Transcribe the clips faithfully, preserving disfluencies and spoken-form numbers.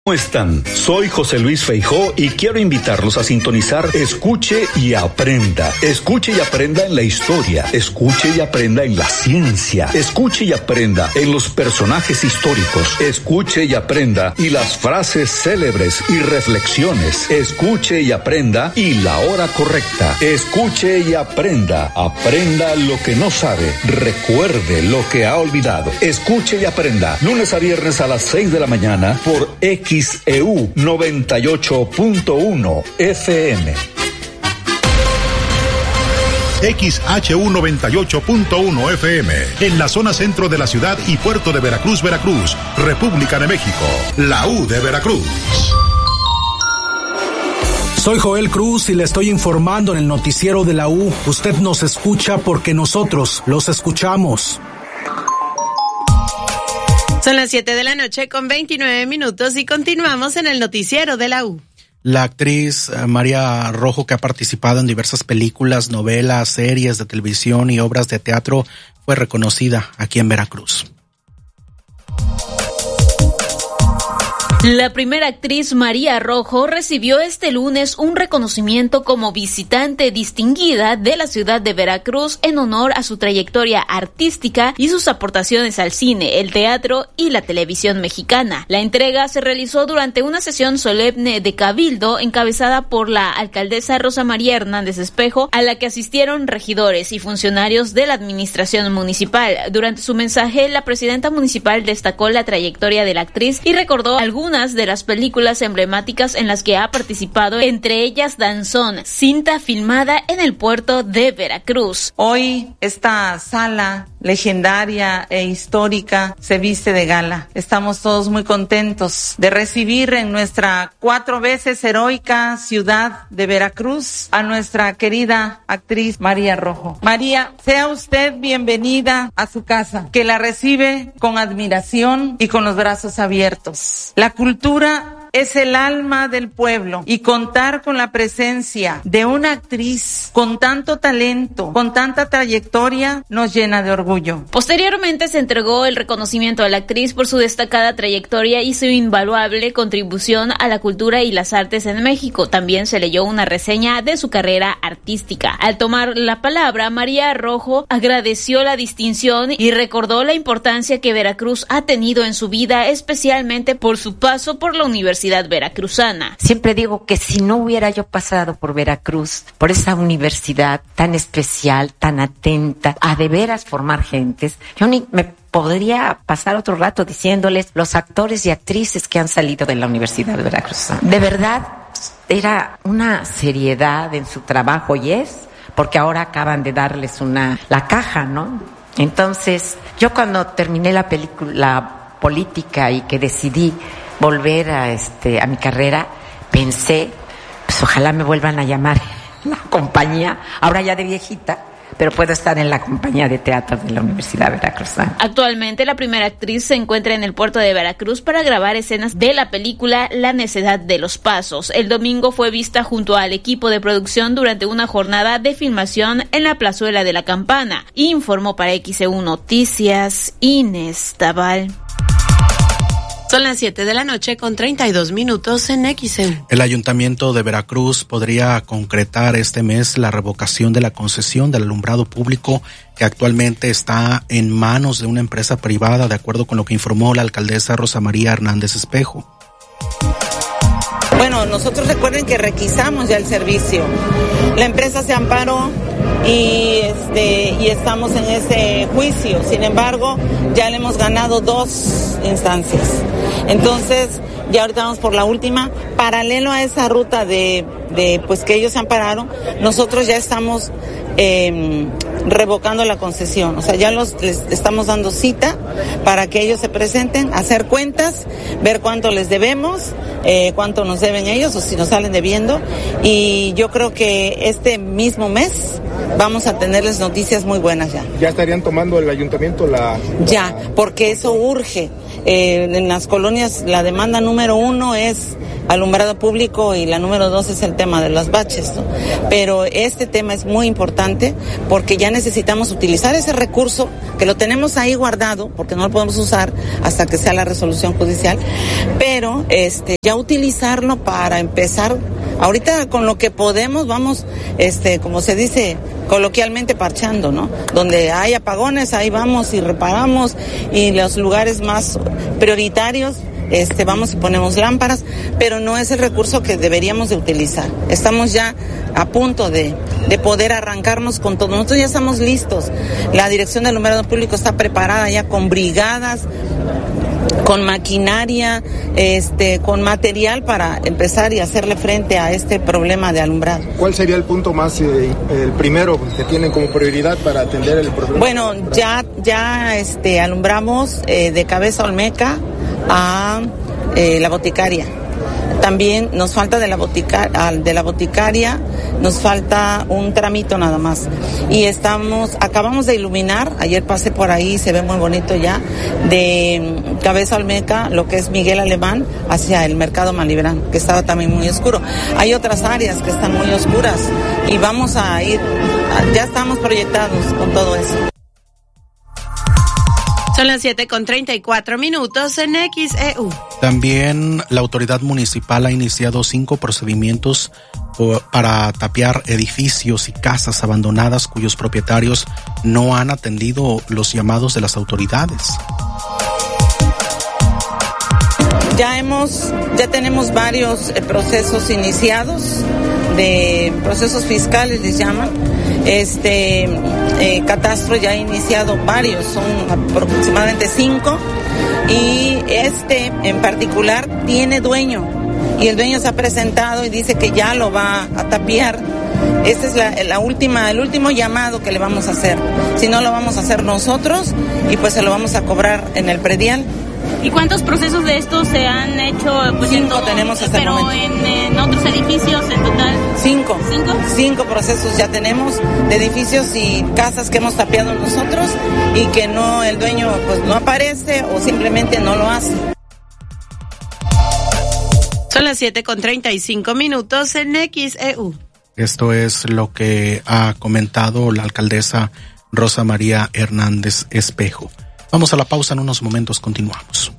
¿Cómo están? Soy José Luis Feijó y quiero invitarlos a sintonizar Escuche y Aprenda. Escuche y aprenda en la historia. Escuche y aprenda en la ciencia. Escuche y aprenda en los personajes históricos. Escuche y aprenda y las frases célebres y reflexiones. Escuche y aprenda y la hora correcta. Escuche y aprenda. Aprenda lo que no sabe. Recuerde lo que ha olvidado. Escuche y aprenda. Lunes a viernes a las seis de la mañana por X E U noventa y ocho punto uno F M. X H U noventa y ocho punto uno F M, en la zona centro de la ciudad y puerto de Veracruz, Veracruz, República de México, la U de Veracruz. Soy Joel Cruz y le estoy informando en el noticiero de la U. Usted nos escucha porque nosotros los escuchamos. Son las siete de la noche con veintinueve minutos y continuamos en el noticiero de la U. La actriz María Rojo, que ha participado en diversas películas, novelas, series de televisión y obras de teatro, fue reconocida aquí en Veracruz. La primera actriz María Rojo recibió este lunes un reconocimiento como visitante distinguida de la ciudad de Veracruz en honor a su trayectoria artística y sus aportaciones al cine, el teatro y la televisión mexicana. La entrega se realizó durante una sesión solemne de Cabildo encabezada por la alcaldesa Rosa María Hernández Espejo, a la que asistieron regidores y funcionarios de la administración municipal. Durante su mensaje, la presidenta municipal destacó la trayectoria de la actriz y recordó algunas de las películas emblemáticas en las que ha participado, entre ellas Danzón, cinta filmada en el puerto de Veracruz. Hoy esta sala legendaria e histórica se viste de gala. Estamos todos muy contentos de recibir en nuestra cuatro veces heroica ciudad de Veracruz a nuestra querida actriz María Rojo. María, sea usted bienvenida a su casa, que la recibe con admiración y con los brazos abiertos. La cultura es el alma del pueblo y contar con la presencia de una actriz con tanto talento, con tanta trayectoria, nos llena de orgullo. Posteriormente se entregó el reconocimiento a la actriz por su destacada trayectoria y su invaluable contribución a la cultura y las artes en México. También se leyó una reseña de su carrera artística. Al tomar la palabra, María Rojo agradeció la distinción y recordó la importancia que Veracruz ha tenido en su vida, especialmente por su paso por la Universidad Veracruzana. Siempre digo que si no hubiera yo pasado por Veracruz, por esa universidad tan especial, tan atenta, a de veras formar gentes, yo ni me podría pasar otro rato diciéndoles los actores y actrices que han salido de la Universidad Veracruzana. De verdad, era una seriedad en su trabajo y es, porque ahora acaban de darles una, la caja, ¿no? Entonces, yo cuando terminé la película, la política y que decidí volver a este a mi carrera, pensé, pues ojalá me vuelvan a llamar la compañía, ahora ya de viejita, pero puedo estar en la compañía de teatro de la Universidad Veracruzana. Actualmente la primera actriz se encuentra en el puerto de Veracruz para grabar escenas de la película La Necedad de los Pasos. El domingo fue vista junto al equipo de producción durante una jornada de filmación en la plazuela de la Campana. Informó para X E U Noticias Inés Tabal. Son las siete de la noche con treinta y dos minutos en X E U. El Ayuntamiento de Veracruz podría concretar este mes la revocación de la concesión del alumbrado público que actualmente está en manos de una empresa privada, de acuerdo con lo que informó la alcaldesa Rosa María Hernández Espejo. Bueno, nosotros recuerden que requisamos ya el servicio. La empresa se amparó y este y estamos en ese juicio. Sin embargo, ya le hemos ganado dos instancias. Entonces, ya ahorita vamos por la última. Paralelo a esa ruta de, de pues que ellos se ampararon, nosotros ya estamos eh, revocando la concesión. O sea, ya los, les estamos dando cita para que ellos se presenten, hacer cuentas, ver cuánto les debemos, eh, cuánto nos deben ellos o si nos salen debiendo. Y yo creo que este mismo mes vamos a tenerles noticias muy buenas ya. ¿Ya estarían tomando el ayuntamiento la...? Ya, porque eso urge. eh, en las colonias la demanda número uno es alumbrado público y la número dos es el tema de los baches, ¿no? Pero este tema es muy importante porque ya necesitamos utilizar ese recurso que lo tenemos ahí guardado porque no lo podemos usar hasta que sea la resolución judicial, pero este ya utilizarlo para empezar. Ahorita con lo que podemos vamos, este, como se dice coloquialmente, parchando, ¿no? Donde hay apagones, ahí vamos y reparamos, y los lugares más prioritarios, este, vamos y ponemos lámparas, pero no es el recurso que deberíamos de utilizar. Estamos ya a punto de, de poder arrancarnos con todo. Nosotros ya estamos listos. La Dirección de Alumbrado Público está preparada ya con brigadas, con maquinaria, este, con material para empezar y hacerle frente a este problema de alumbrado. ¿Cuál sería el punto más, eh, el primero que tienen como prioridad para atender el problema? Bueno, ya, ya, este, alumbramos eh, de Cabeza Olmeca a eh, la Boticaria. También nos falta de la boticaria, de la boticaria, nos falta un tramito nada más. Y estamos, acabamos de iluminar, ayer pasé por ahí, se ve muy bonito ya, de Cabeza Olmeca, lo que es Miguel Alemán, hacia el Mercado Malibrán, que estaba también muy oscuro. Hay otras áreas que están muy oscuras y vamos a ir, ya estamos proyectados con todo eso. Son las siete con treinta y cuatro minutos en X E U. También la autoridad municipal ha iniciado cinco procedimientos para tapiar edificios y casas abandonadas cuyos propietarios no han atendido los llamados de las autoridades. Ya hemos, ya tenemos varios eh, procesos iniciados, de procesos fiscales les llaman. Este eh, Catastro ya ha iniciado varios, son aproximadamente cinco, y este en particular tiene dueño, y el dueño se ha presentado y dice que ya lo va a tapiar. Este es la, la última, el último llamado que le vamos a hacer. Si no, lo vamos a hacer nosotros y pues se lo vamos a cobrar en el predial. ¿Y cuántos procesos de estos se han hecho? Pues, Cinco en todo, tenemos hasta pero el momento. en, en otros edificios en total. Cinco. ¿Cinco? Cinco procesos ya tenemos de edificios y casas que hemos tapiado nosotros y que no, el dueño pues no aparece o simplemente no lo hace. Son las siete con treinta y cinco minutos en X E U. Esto es lo que ha comentado la alcaldesa Rosa María Hernández Espejo. Vamos a la pausa, en unos momentos continuamos.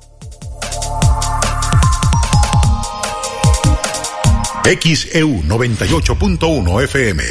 X E U noventa y ocho punto uno F M.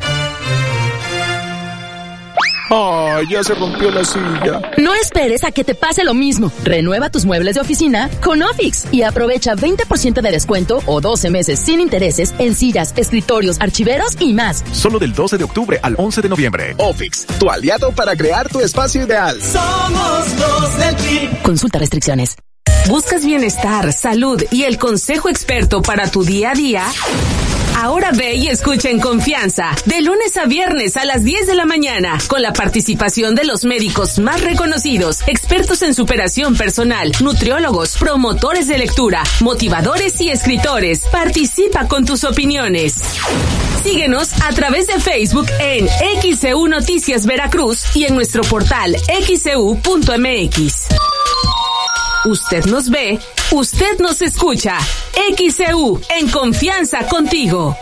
¡Ay, ya se rompió la silla! No esperes a que te pase lo mismo. Renueva tus muebles de oficina con Ofix y aprovecha veinte por ciento de descuento o doce meses sin intereses en sillas, escritorios, archiveros y más. Solo del doce de octubre al once de noviembre. Ofix, tu aliado para crear tu espacio ideal. Somos los del Team. Consulta restricciones. ¿Buscas bienestar, salud y el consejo experto para tu día a día? Ahora ve y escucha en confianza, de lunes a viernes a las diez de la mañana, con la participación de los médicos más reconocidos, expertos en superación personal, nutriólogos, promotores de lectura, motivadores y escritores. Participa con tus opiniones. Síguenos a través de Facebook en X E U Noticias Veracruz y en nuestro portal x e u punto m x. Usted nos ve, usted nos escucha. X E U, en confianza contigo.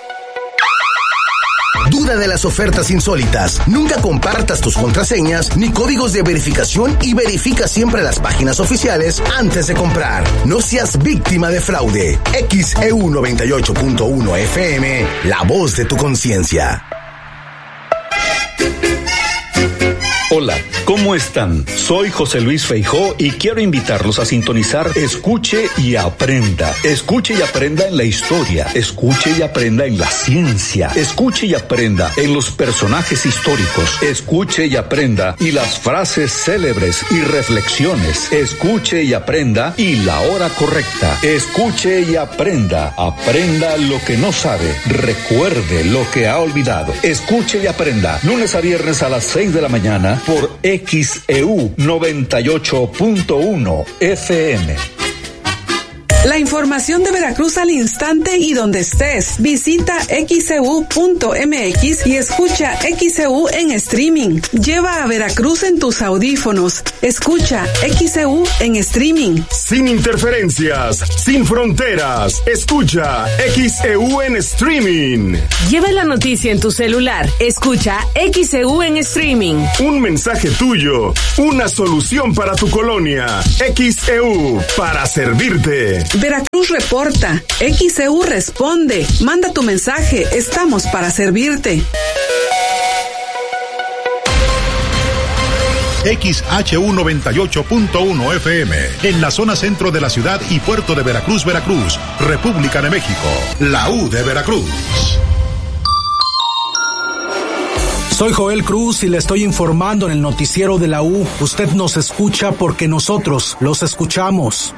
Duda de las ofertas insólitas. Nunca compartas tus contraseñas ni códigos de verificación y verifica siempre las páginas oficiales antes de comprar. No seas víctima de fraude. X E U noventa y ocho punto uno F M, la voz de tu conciencia. Hola, ¿cómo están? Soy José Luis Feijó y quiero invitarlos a sintonizar Escuche y Aprenda. Escuche y aprenda en la historia, escuche y aprenda en la ciencia, escuche y aprenda en los personajes históricos, escuche y aprenda y las frases célebres y reflexiones, escuche y aprenda y la hora correcta, escuche y aprenda, aprenda lo que no sabe, recuerde lo que ha olvidado, escuche y aprenda, lunes a viernes a las seis de la mañana, por X E U noventa y ocho punto uno F M. La información de Veracruz al instante y donde estés. Visita x c u punto m x y escucha X C U en streaming. Lleva a Veracruz en tus audífonos. Escucha X C U en streaming. Sin interferencias, sin fronteras. Escucha X E U en streaming. Lleva la noticia en tu celular. Escucha X C U en streaming. Un mensaje tuyo. Una solución para tu colonia. X E U para servirte. Veracruz reporta. X C U responde. Manda tu mensaje. Estamos para servirte. X H U noventa y ocho punto uno F M, en la zona centro de la ciudad y puerto de Veracruz, Veracruz, República de México, la U de Veracruz. Soy Joel Cruz y le estoy informando en el noticiero de la U. Usted nos escucha porque nosotros los escuchamos.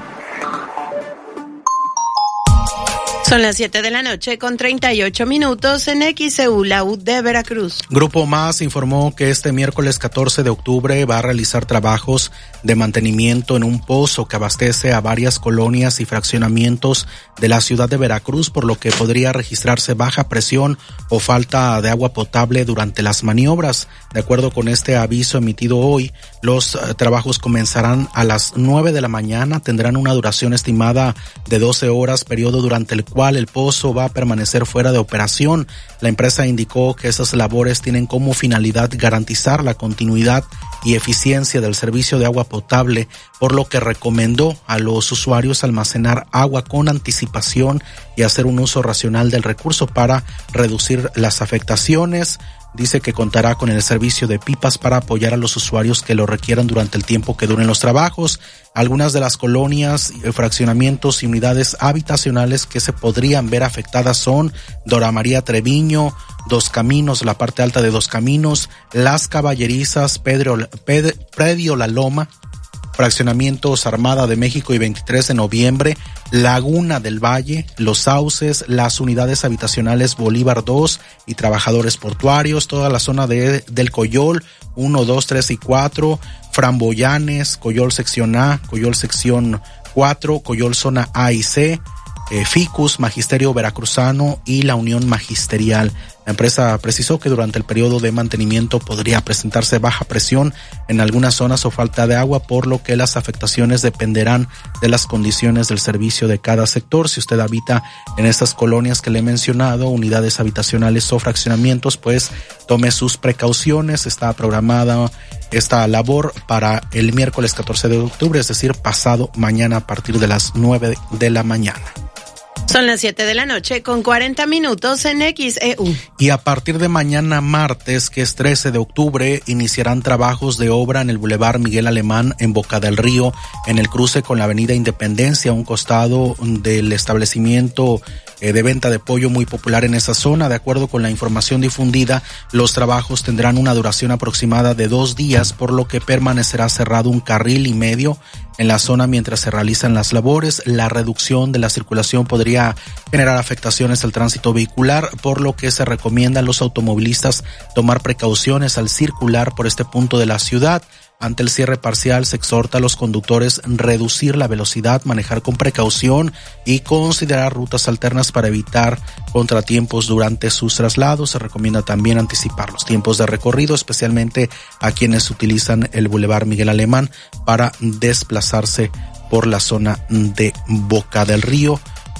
Son las siete de la noche con treinta y ocho minutos en X C U, la U de Veracruz. Grupo Más informó que este miércoles catorce de octubre va a realizar trabajos de mantenimiento en un pozo que abastece a varias colonias y fraccionamientos de la ciudad de Veracruz, por lo que podría registrarse baja presión o falta de agua potable durante las maniobras. De acuerdo con este aviso emitido hoy, los uh, trabajos comenzarán a las nueve de la mañana, tendrán una duración estimada de doce horas, periodo durante el cual el pozo va a permanecer fuera de operación. La empresa indicó que esas labores tienen como finalidad garantizar la continuidad y eficiencia del servicio de agua potable, por lo que recomendó a los usuarios almacenar agua con anticipación y hacer un uso racional del recurso para reducir las afectaciones. Dice que contará con el servicio de pipas para apoyar a los usuarios que lo requieran durante el tiempo que duren los trabajos. Algunas de las colonias, fraccionamientos y unidades habitacionales que se podrían ver afectadas son Dora María Treviño, Dos Caminos, la parte alta de Dos Caminos, Las Caballerizas, Pedro, Ped, Predio La Loma, fraccionamientos Armada de México y veintitrés de noviembre, Laguna del Valle, Los Sauces, las unidades habitacionales Bolívar dos y Trabajadores Portuarios, toda la zona de del Coyol uno, dos, tres y cuatro, Framboyanes, Coyol sección A, Coyol sección cuatro, Coyol zona A y C, eh, Ficus, Magisterio Veracruzano y la Unión Magisterial. La empresa precisó que durante el periodo de mantenimiento podría presentarse baja presión en algunas zonas o falta de agua, por lo que las afectaciones dependerán de las condiciones del servicio de cada sector. Si usted habita en estas colonias que le he mencionado, unidades habitacionales o fraccionamientos, pues tome sus precauciones. Está programada esta labor para el miércoles catorce de octubre, es decir, pasado mañana a partir de las nueve de la mañana. Son las siete de la noche con cuarenta minutos en X E U. Y a partir de mañana martes, que es trece de octubre, iniciarán trabajos de obra en el Boulevard Miguel Alemán en Boca del Río, en el cruce con la Avenida Independencia, a un costado del establecimiento eh, de venta de pollo muy popular en esa zona. De acuerdo con la información difundida, los trabajos tendrán una duración aproximada de dos días, por lo que permanecerá cerrado un carril y medio en la zona mientras se realizan las labores. La reducción de la circulación podría generar afectaciones al tránsito vehicular, por lo que se recomienda a los automovilistas tomar precauciones al circular por este punto de la ciudad. Ante el cierre parcial, se exhorta a los conductores reducir la velocidad, manejar con precaución y considerar rutas alternas para evitar contratiempos durante sus traslados. Se recomienda también anticipar los tiempos de recorrido, especialmente a quienes utilizan el Boulevard Miguel Alemán para desplazarse por la zona de Boca del Río.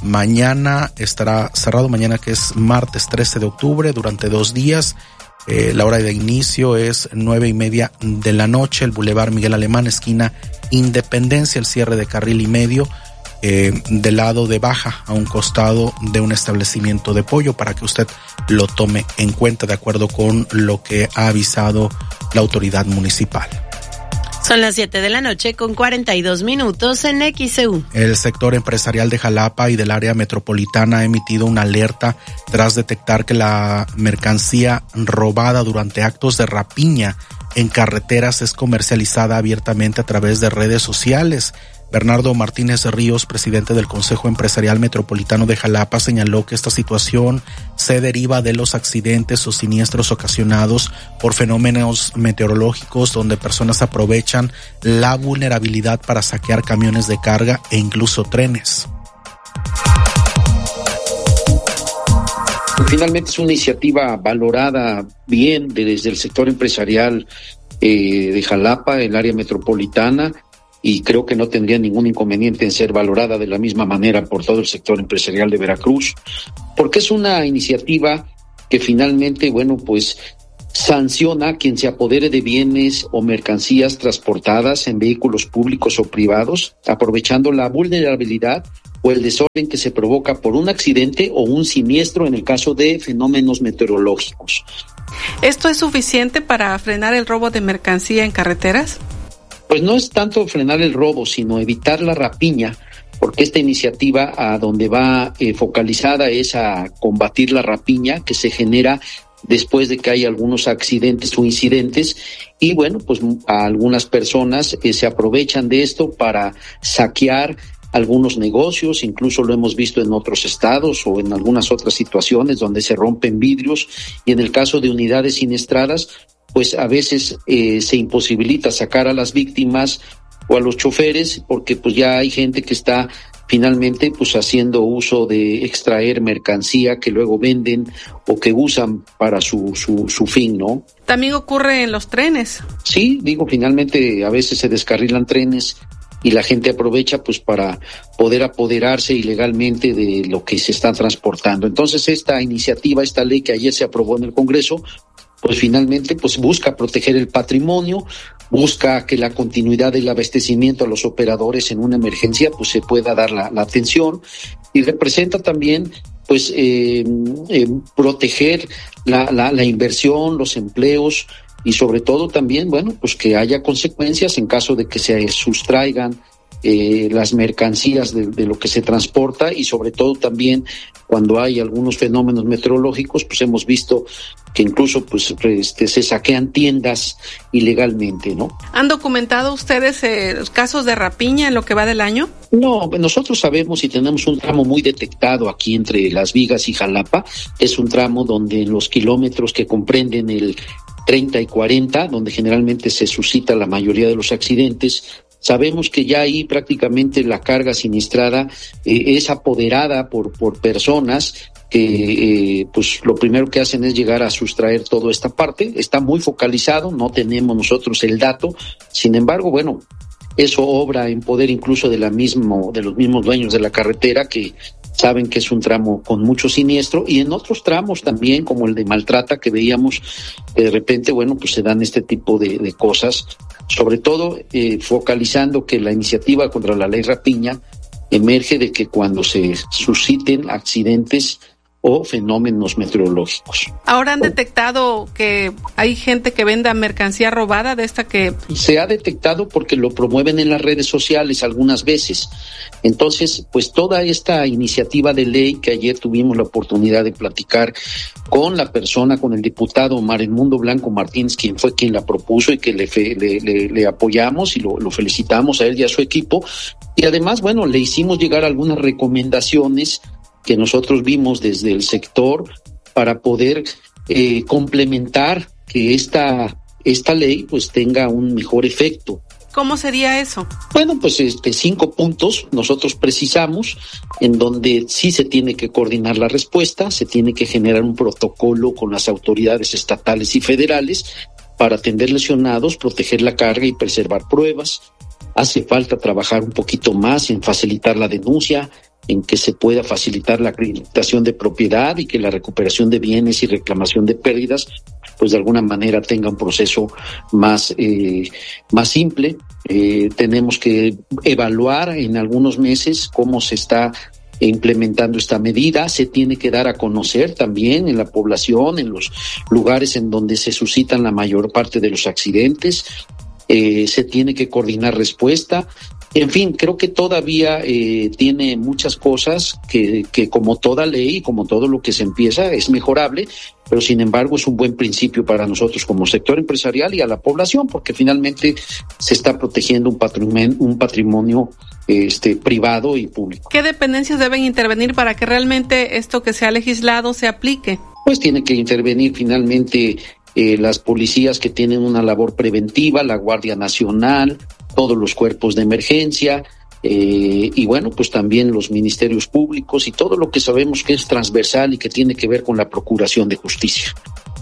Mañana estará cerrado, mañana que es martes trece de octubre, durante dos días. Eh, la hora de inicio es nueve y media de la noche, el Boulevard Miguel Alemán, esquina Independencia, el cierre de carril y medio eh, del lado de baja, a un costado de un establecimiento de pollo, para que usted lo tome en cuenta de acuerdo con lo que ha avisado la autoridad municipal. Son las siete de la noche con cuarenta y dos minutos en X E U. El sector empresarial de Jalapa y del área metropolitana ha emitido una alerta tras detectar que la mercancía robada durante actos de rapiña en carreteras es comercializada abiertamente a través de redes sociales. Bernardo Martínez Ríos, presidente del Consejo Empresarial Metropolitano de Jalapa, señaló que esta situación se deriva de los accidentes o siniestros ocasionados por fenómenos meteorológicos, donde personas aprovechan la vulnerabilidad para saquear camiones de carga e incluso trenes. Finalmente es una iniciativa valorada bien desde el sector empresarial eh, de Jalapa, el área metropolitana, y creo que no tendría ningún inconveniente en ser valorada de la misma manera por todo el sector empresarial de Veracruz, porque es una iniciativa que finalmente, bueno, pues sanciona a quien se apodere de bienes o mercancías transportadas en vehículos públicos o privados, aprovechando la vulnerabilidad o el desorden que se provoca por un accidente o un siniestro en el caso de fenómenos meteorológicos. ¿Esto es suficiente para frenar el robo de mercancía en carreteras? Pues no es tanto frenar el robo, sino evitar la rapiña, porque esta iniciativa a donde va eh, focalizada es a combatir la rapiña que se genera después de que hay algunos accidentes o incidentes, y bueno, pues a algunas personas eh, se aprovechan de esto para saquear algunos negocios, incluso lo hemos visto en otros estados o en algunas otras situaciones donde se rompen vidrios, y en el caso de unidades siniestradas, pues a veces eh, se imposibilita sacar a las víctimas o a los choferes, porque pues ya hay gente que está finalmente pues haciendo uso de extraer mercancía que luego venden o que usan para su, su, su fin, ¿no? También ocurre en los trenes. Sí, digo, finalmente a veces se descarrilan trenes y la gente aprovecha pues para poder apoderarse ilegalmente de lo que se está transportando. Entonces esta iniciativa, esta ley que ayer se aprobó en el Congreso, pues finalmente pues busca proteger el patrimonio, busca que la continuidad del abastecimiento a los operadores en una emergencia pues se pueda dar la, la atención, y representa también pues eh, eh, proteger la, la, la inversión, los empleos, y sobre todo también, bueno, pues que haya consecuencias en caso de que se sustraigan eh, las mercancías de, de lo que se transporta, y sobre todo también cuando hay algunos fenómenos meteorológicos, pues hemos visto que incluso pues este, se saquean tiendas ilegalmente, ¿no? ¿Han documentado ustedes eh, los casos de rapiña en lo que va del año? No, nosotros sabemos y tenemos un tramo muy detectado aquí entre Las Vigas y Jalapa. Es un tramo donde los kilómetros que comprenden el treinta y cuarenta, donde generalmente se suscita la mayoría de los accidentes, sabemos que ya ahí prácticamente la carga siniestrada eh, es apoderada por, por personas que eh, pues lo primero que hacen es llegar a sustraer toda esta parte. Está muy focalizado, no tenemos nosotros el dato, sin embargo, bueno, eso obra en poder incluso de la mismo, de los mismos dueños de la carretera, que saben que es un tramo con mucho siniestro, y en otros tramos también, como el de Maltrata, que veíamos que de repente, bueno, pues se dan este tipo de, de cosas, sobre todo eh, focalizando que la iniciativa contra la ley rapiña emerge de que cuando se susciten accidentes o fenómenos meteorológicos. ¿Ahora han detectado que hay gente que venda mercancía robada de esta que...? Se ha detectado porque lo promueven en las redes sociales algunas veces. Entonces, pues toda esta iniciativa de ley que ayer tuvimos la oportunidad de platicar con la persona, con el diputado Marenmundo Blanco Martínez, quien fue quien la propuso y que le, fe, le, le, le apoyamos y lo, lo felicitamos a él y a su equipo. Y además, bueno, le hicimos llegar algunas recomendaciones que nosotros vimos desde el sector para poder eh, complementar que esta, esta ley pues tenga un mejor efecto. ¿Cómo sería eso? Bueno, pues este, cinco puntos nosotros precisamos en donde sí se tiene que coordinar la respuesta, se tiene que generar un protocolo con las autoridades estatales y federales para atender lesionados, proteger la carga y preservar pruebas. Hace falta trabajar un poquito más en facilitar la denuncia, en que se pueda facilitar la acreditación de propiedad y que la recuperación de bienes y reclamación de pérdidas pues de alguna manera tenga un proceso más eh, más simple. Eh, tenemos que evaluar en algunos meses cómo se está implementando esta medida. Se tiene que dar a conocer también en la población, en los lugares en donde se suscitan la mayor parte de los accidentes. Eh, se tiene que coordinar respuesta. En fin, creo que todavía eh, tiene muchas cosas que, que como toda ley, como todo lo que se empieza, es mejorable, pero sin embargo es un buen principio para nosotros como sector empresarial y a la población, porque finalmente se está protegiendo un patrimonio, un patrimonio este, privado y público. ¿Qué dependencias deben intervenir para que realmente esto que se ha legislado se aplique? Pues tiene que intervenir finalmente eh, las policías que tienen una labor preventiva, la Guardia Nacional, todos los cuerpos de emergencia, eh, y bueno, pues también los ministerios públicos y todo lo que sabemos que es transversal y que tiene que ver con la procuración de justicia.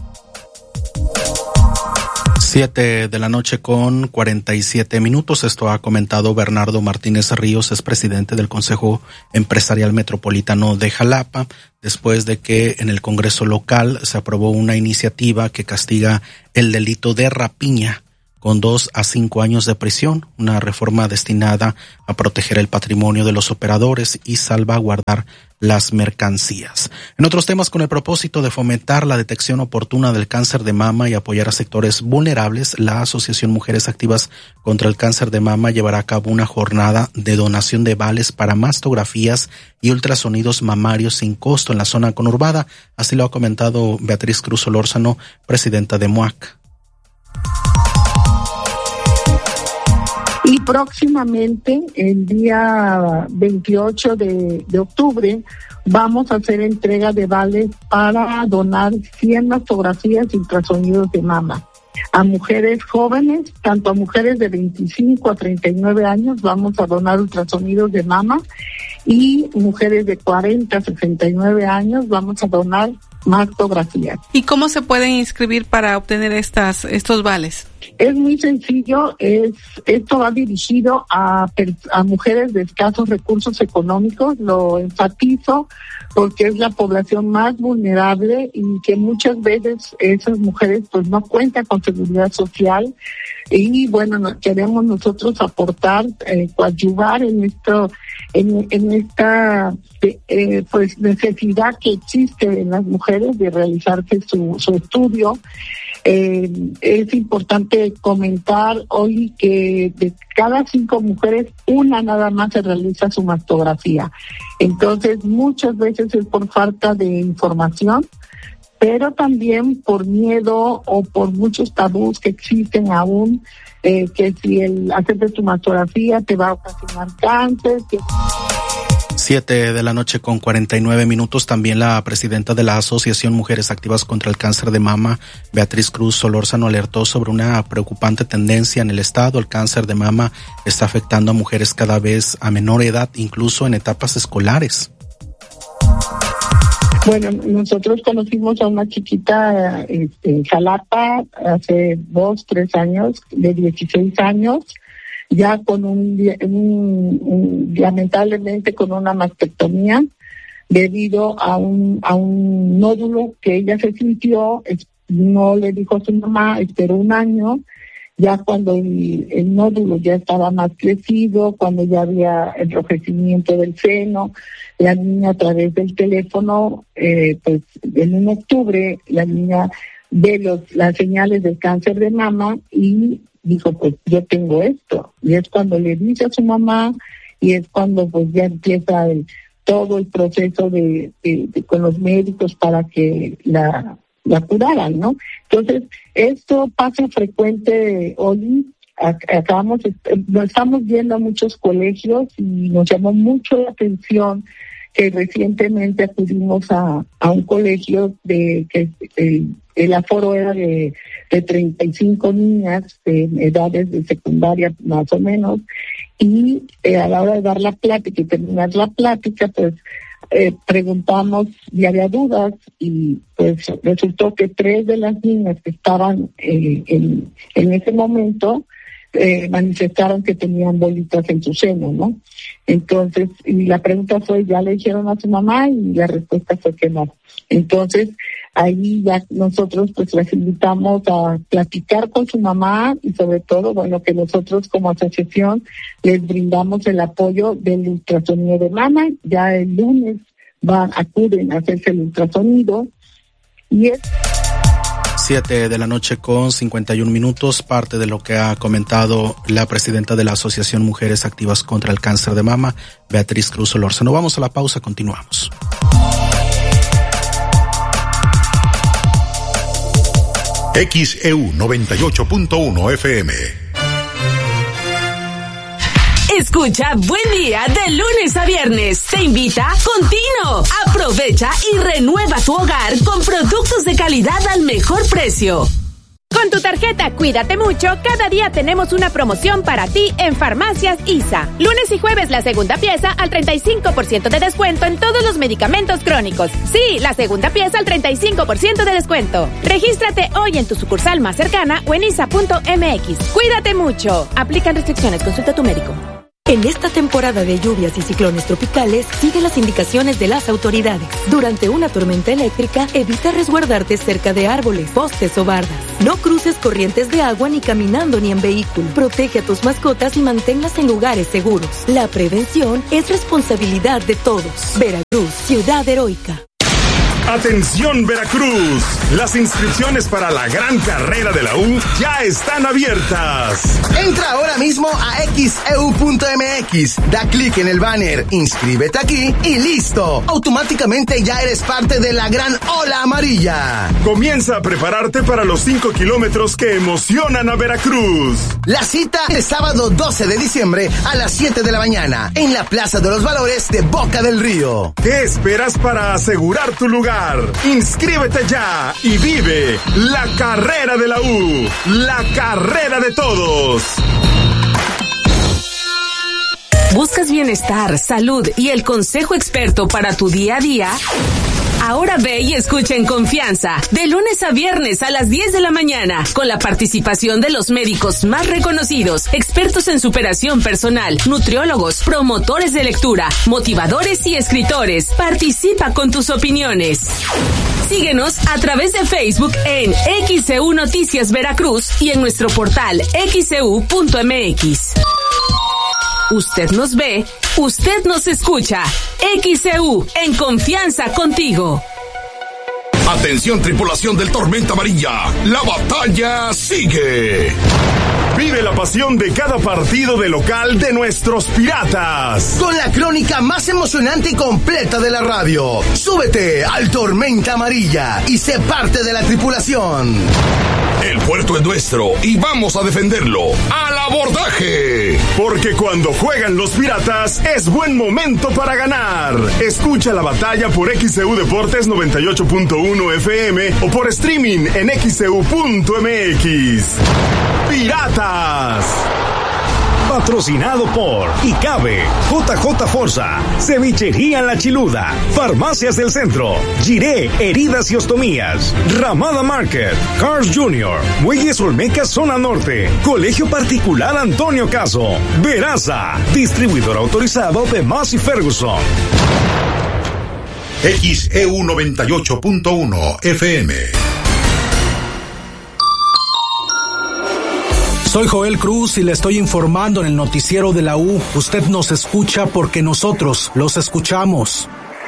Siete de la noche con cuarenta y siete minutos. Esto ha comentado Bernardo Martínez Ríos, es presidente del Consejo Empresarial Metropolitano de Jalapa, después de que en el Congreso local se aprobó una iniciativa que castiga el delito de rapiña con dos a cinco años de prisión, una reforma destinada a proteger el patrimonio de los operadores y salvaguardar las mercancías. En otros temas, con el propósito de fomentar la detección oportuna del cáncer de mama y apoyar a sectores vulnerables, la Asociación Mujeres Activas contra el Cáncer de Mama llevará a cabo una jornada de donación de vales para mastografías y ultrasonidos mamarios sin costo en la zona conurbada. Así lo ha comentado Beatriz Cruz Solórzano, presidenta de M U A C. Y próximamente, el día veintiocho de, de octubre, vamos a hacer entrega de vales para donar cien mastografías y ultrasonidos de mama a mujeres jóvenes, tanto a mujeres de veinticinco a treinta y nueve años, vamos a donar ultrasonidos de mama, y mujeres de cuarenta a sesenta y nueve años, vamos a donar mastografías. ¿Y cómo se pueden inscribir para obtener estas estos vales? Es muy sencillo, es esto va dirigido a, a mujeres de escasos recursos económicos, lo enfatizo porque es la población más vulnerable y que muchas veces esas mujeres pues no cuentan con seguridad social, y bueno, no, queremos nosotros aportar, eh, coadyuvar en esto, en, en esta eh, pues necesidad que existe en las mujeres de realizarse su, su estudio. Eh, es importante comentar hoy que de cada cinco mujeres, una nada más se realiza su mastografía. Entonces, muchas veces es por falta de información, pero también por miedo o por muchos tabús que existen aún, eh, que si el hacerte tu mastografía te va a ocasionar cáncer, que... Siete de la noche con cuarenta y nueve minutos. También la presidenta de la Asociación Mujeres Activas contra el Cáncer de Mama, Beatriz Cruz Solórzano, alertó sobre una preocupante tendencia en el estado. El cáncer de mama está afectando a mujeres cada vez a menor edad, incluso en etapas escolares. Bueno, nosotros conocimos a una chiquita este, en Jalapa hace dos, tres años, de dieciséis años, ya con un, un, un lamentablemente con una mastectomía debido a un a un nódulo que ella se sintió, no le dijo a su mamá, esperó un año, ya cuando el, el nódulo ya estaba más crecido, cuando ya había enrojecimiento del seno, la niña a través del teléfono, eh, pues en un octubre la niña ve los, las señales del cáncer de mama y dijo, pues yo tengo esto. Y es cuando le dice a su mamá, y es cuando pues ya empieza el, todo el proceso de, de, de con los médicos para que la, la curaran, ¿no? Entonces, esto pasa frecuente, Oli. Acabamos, nos estamos viendo a muchos colegios y nos llamó mucho la atención que recientemente acudimos a, a un colegio de que el, el aforo era de, de treinta y cinco niñas de edades de secundaria más o menos, y eh, a la hora de dar la plática y terminar la plática, pues eh, preguntamos y había dudas, y pues resultó que tres de las niñas que estaban eh, en, en ese momento Eh, manifestaron que tenían bolitas en su seno, ¿no? Entonces, y la pregunta fue, ¿ya le dijeron a su mamá? Y la respuesta fue que no. Entonces, ahí ya nosotros pues les invitamos a platicar con su mamá, y sobre todo, bueno, que nosotros como asociación les brindamos el apoyo del ultrasonido de mama. Ya el lunes van, acuden a hacerse el ultrasonido, y es... Siete de la noche con cincuenta y un minutos, parte de lo que ha comentado la presidenta de la Asociación Mujeres Activas contra el Cáncer de Mama, Beatriz Cruz Solórzano. Vamos a la pausa, continuamos. X E U noventa y ocho punto uno F M. Escucha Buen Día de lunes a viernes. Te invita Contino. Aprovecha y renueva tu hogar con productos de calidad al mejor precio. Con tu tarjeta Cuídate Mucho, cada día tenemos una promoción para ti en Farmacias I S A. Lunes y jueves la segunda pieza al treinta y cinco por ciento de descuento en todos los medicamentos crónicos. Sí, la segunda pieza al treinta y cinco por ciento de descuento. Regístrate hoy en tu sucursal más cercana o en isa punto m x. Cuídate mucho. Aplican restricciones. Consulta a tu médico. En esta temporada de lluvias y ciclones tropicales, sigue las indicaciones de las autoridades. Durante una tormenta eléctrica, evita resguardarte cerca de árboles, postes o bardas. No cruces corrientes de agua ni caminando ni en vehículo. Protege a tus mascotas y manténlas en lugares seguros. La prevención es responsabilidad de todos. Veracruz, ciudad heroica. Atención Veracruz, las inscripciones para la gran carrera de la U ya están abiertas. Entra ahora mismo a equis e u punto eme equis, da clic en el banner, inscríbete aquí y listo. Automáticamente ya eres parte de la gran ola amarilla. Comienza a prepararte para los cinco kilómetros que emocionan a Veracruz. La cita es sábado doce de diciembre a las siete de la mañana en la Plaza de los Valores de Boca del Río. ¿Qué esperas para asegurar tu lugar? Inscríbete ya y vive la carrera de la U, la carrera de todos. ¿Buscas bienestar, salud y el consejo experto para tu día a día? Ahora ve y escucha en confianza, de lunes a viernes a las diez de la mañana, con la participación de los médicos más reconocidos, expertos en superación personal, nutriólogos, promotores de lectura, motivadores y escritores. Participa con tus opiniones. Síguenos a través de Facebook en X E U Noticias Veracruz y en nuestro portal equis e u punto eme equis. Usted nos ve, usted nos escucha. X E U, en confianza contigo. Atención tripulación del Tormenta Amarilla, la batalla sigue. Vive la pasión de cada partido de local de nuestros Piratas. Con la crónica más emocionante y completa de la radio. Súbete al Tormenta Amarilla y sé parte de la tripulación. El puerto es nuestro y vamos a defenderlo. ¡Al abordaje! Porque cuando juegan los Piratas es buen momento para ganar. Escucha la batalla por X E U Deportes noventa y ocho punto uno F M o por streaming en equis e u punto eme equis. ¡Piratas! Patrocinado por Icabe, J J Forza, Cevichería La Chiluda, Farmacias del Centro, Giré, Heridas y Ostomías, Ramada Market, Cars Junior, Muelles Olmeca Zona Norte, Colegio Particular Antonio Caso, Veraza, distribuidor autorizado de Massey Ferguson. X E U noventa y ocho punto uno F M. Soy Joel Cruz y le estoy informando en el noticiero de la U. Usted nos escucha porque nosotros los escuchamos.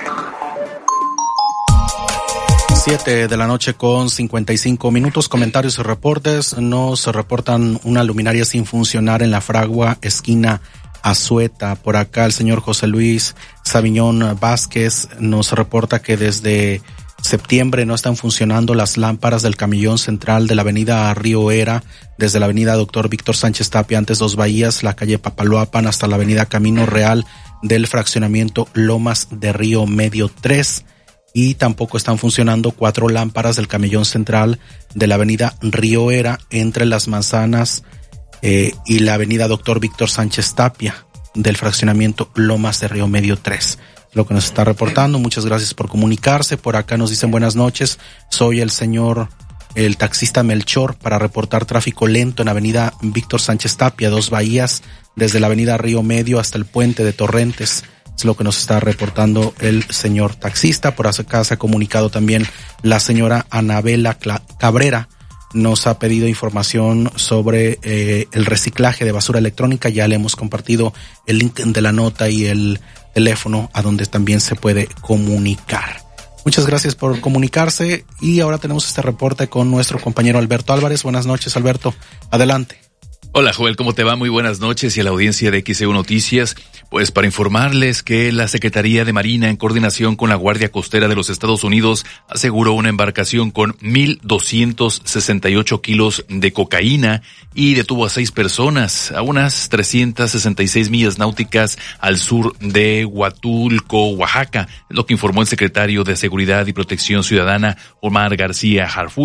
Siete de la noche con cincuenta y cinco minutos. Comentarios y reportes. Nos reportan una luminaria sin funcionar en la Fragua, esquina Azueta. Por acá el señor José Luis Sabiñón Vázquez nos reporta que desde septiembre no están funcionando las lámparas del camellón central de la avenida Río Era, desde la avenida Doctor Víctor Sánchez Tapia, antes Dos Bahías, la calle Papaloapan, hasta la avenida Camino Real del fraccionamiento Lomas de Río Medio tres. Y tampoco están funcionando cuatro lámparas del camellón central de la avenida Río Era, entre las manzanas eh, y la avenida Doctor Víctor Sánchez Tapia del fraccionamiento Lomas de Río Medio tres. Lo que nos está reportando. Muchas gracias por comunicarse. Por acá nos dicen buenas noches. Soy el señor, el taxista Melchor, para reportar tráfico lento en avenida Víctor Sánchez Tapia, Dos Bahías, desde la avenida Río Medio hasta el puente de Torrentes. Es lo que nos está reportando el señor taxista. Por acá se ha comunicado también la señora Anabela Cabrera. Nos ha pedido información sobre eh, el reciclaje de basura electrónica. Ya le hemos compartido el link de la nota y el teléfono a donde también se puede comunicar. Muchas gracias por comunicarse y ahora tenemos este reporte con nuestro compañero Alberto Álvarez. Buenas noches, Alberto. Adelante. Hola Joel, ¿cómo te va? Muy buenas noches y a la audiencia de X E U Noticias. Pues para informarles que la Secretaría de Marina, en coordinación con la Guardia Costera de los Estados Unidos, aseguró una embarcación con mil doscientos sesenta y ocho kilos de cocaína y detuvo a seis personas a unas trescientas sesenta y seis millas náuticas al sur de Huatulco, Oaxaca, lo que informó el secretario de Seguridad y Protección Ciudadana, Omar García Harfuch.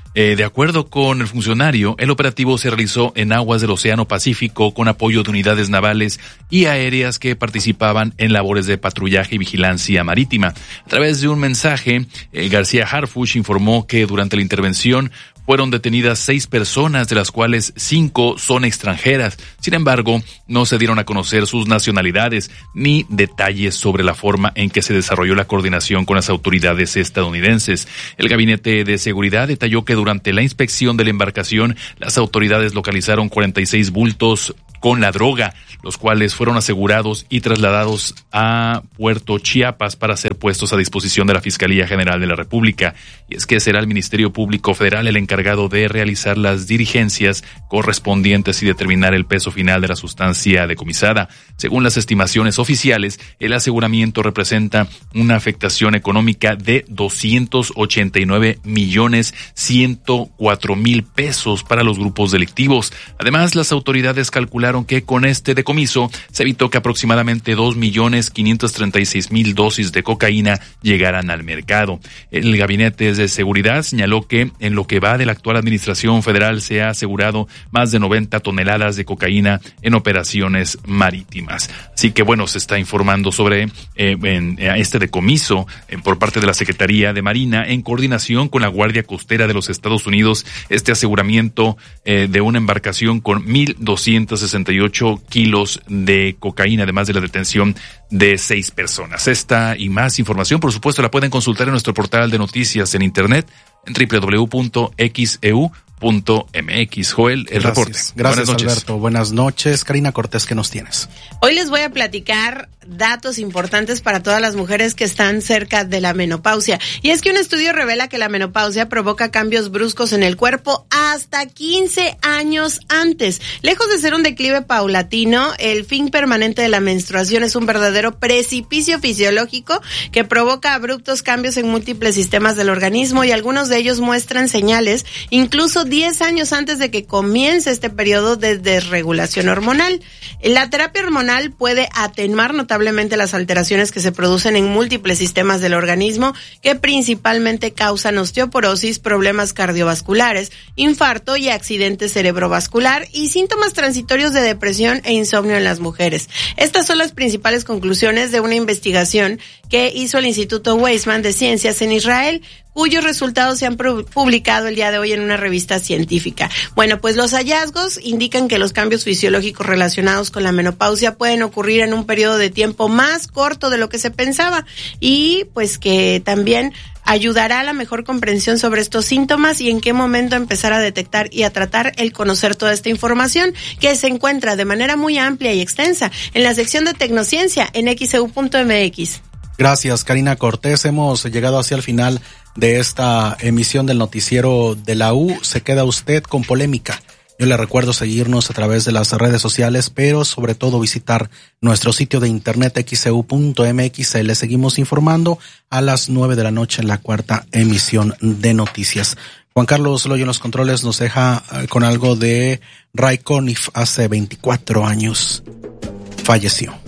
Eh, de acuerdo con el funcionario, el operativo se realizó en aguas del Océano Pacífico con apoyo de unidades navales y aéreas que participaban en labores de patrullaje y vigilancia marítima. A través de un mensaje, eh, García Harfuch informó que durante la intervención fueron detenidas seis personas, de las cuales cinco son extranjeras. Sin embargo, no se dieron a conocer sus nacionalidades ni detalles sobre la forma en que se desarrolló la coordinación con las autoridades estadounidenses. El Gabinete de Seguridad detalló que durante la inspección de la embarcación, las autoridades localizaron cuarenta y seis bultos con la droga, los cuales fueron asegurados y trasladados a Puerto Chiapas para ser puestos a disposición de la Fiscalía General de la República. Y es que será el Ministerio Público Federal el encargado de realizar las diligencias correspondientes y determinar el peso final de la sustancia decomisada. Según las estimaciones oficiales, el aseguramiento representa una afectación económica de doscientos ochenta y nueve millones ciento cuatro mil pesos para los grupos delictivos. Además, las autoridades calcularon que con este decomiso se evitó que aproximadamente dos millones quinientos treinta y seis mil dosis de cocaína llegaran al mercado. El Gabinete de Seguridad señaló que en lo que va de la actual administración federal se ha asegurado más de noventa toneladas de cocaína en operaciones marítimas. Así que bueno, se está informando sobre eh, en, eh, este decomiso eh, por parte de la Secretaría de Marina en coordinación con la Guardia Costera de los Estados Unidos, este aseguramiento eh, de una embarcación con mil doscientos sesenta y ocho kilos de cocaína, además de la detención de seis personas. Esta y más información, por supuesto, la pueden consultar en nuestro portal de noticias en internet en doble u doble u doble u punto x e u punto m x. Joel, el Gracias. reporte. Gracias, Buenas noches. Alberto. Buenas noches. Karina Cortés, ¿qué nos tienes? Hoy les voy a platicar datos importantes para todas las mujeres que están cerca de la menopausia. Y es que un estudio revela que la menopausia provoca cambios bruscos en el cuerpo hasta quince años antes. Lejos de ser un declive paulatino, el fin permanente de la menstruación es un verdadero precipicio fisiológico que provoca abruptos cambios en múltiples sistemas del organismo, y algunos de ellos muestran señales incluso diez años antes de que comience este periodo de desregulación hormonal. La terapia hormonal puede atenuar notablemente las alteraciones que se producen en múltiples sistemas del organismo, que principalmente causan osteoporosis, problemas cardiovasculares, infarto y accidente cerebrovascular, y síntomas transitorios de depresión e insomnio en las mujeres. Estas son las principales conclusiones de una investigación que hizo el Instituto Weizmann de Ciencias en Israel, cuyos resultados se han publicado el día de hoy en una revista científica. Bueno, pues los hallazgos indican que los cambios fisiológicos relacionados con la menopausia pueden ocurrir en un periodo de tiempo más corto de lo que se pensaba, y pues que también ayudará a la mejor comprensión sobre estos síntomas y en qué momento empezar a detectar y a tratar el conocer toda esta información, que se encuentra de manera muy amplia y extensa en la sección de Tecnociencia en x e u punto m x. Gracias, Karina Cortés. Hemos llegado hacia el final de esta emisión del noticiero de la U. Se queda usted con polémica. Yo le recuerdo seguirnos a través de las redes sociales, pero sobre todo visitar nuestro sitio de internet x e u punto m x. Le seguimos informando a las nueve de la noche en la cuarta emisión de noticias. Juan Carlos Loyo en los controles nos deja con algo de Ray Conniff. Hace veinticuatro años falleció.